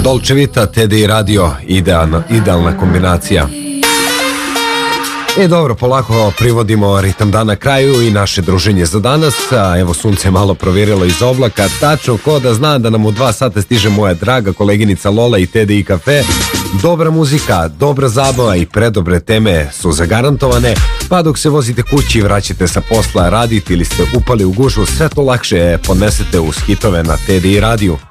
Dolce Vita, TDI Radio, idealna kombinacija. Dobro, polako privodimo ritam dana kraju i naše druženje za danas. Evo, sunce je malo provirilo iz oblaka. Tačno ko da zna da nam u 2 sata stiže moja draga koleginica Lola i TDI Cafe. Dobra muzika, dobra zabava i predobre teme su zagarantovane. Pa dok se vozite kući, vraćate sa posla, radite ili ste upali u gužvu, sve to lakše podnesete uz hitove na TDI radiju.